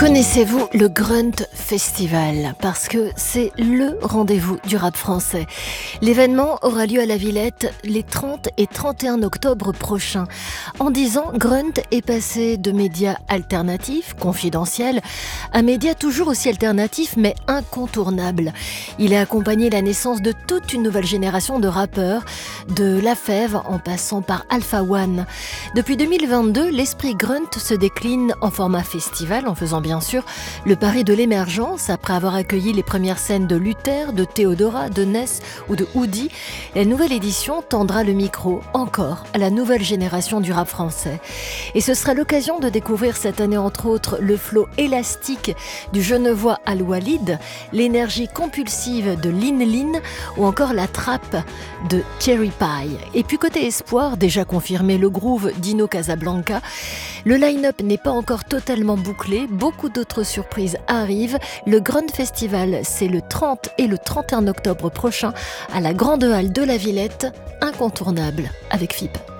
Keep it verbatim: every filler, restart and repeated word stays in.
Connaissez-vous le Grunt Festival? Parce que c'est le rendez-vous du rap français. L'événement aura lieu à la Villette les trente et trente et un octobre prochains. En dix ans, Grunt est passé de médias alternatifs, confidentiels, à médias toujours aussi alternatifs mais incontournables. Il a accompagné la naissance de toute une nouvelle génération de rappeurs, de La Fève en passant par Alpha One. Depuis deux mille vingt-deux, l'esprit Grunt se décline en format festival en faisant bien sûr le pari de l'émergence. Après avoir accueilli les premières scènes de Luther, de Théodora, de Ness ou de Hoodie, la nouvelle édition tendra le micro encore à la nouvelle génération du rap français. Et ce sera l'occasion de découvrir cette année entre autres le flow élastique du Genevois Al Walid, l'énergie compulsive de Lin Lin ou encore la trappe de Cherry Pie. Et puis côté espoir, déjà confirmé le groove d'Ino Casablanca, le line-up n'est pas encore totalement bouclé, beaucoup d'autres surprises arrivent. Le Grunt Festival, c'est le trente et le trente et un octobre prochain à la Grande Halle de la Villette, incontournable avec F I P.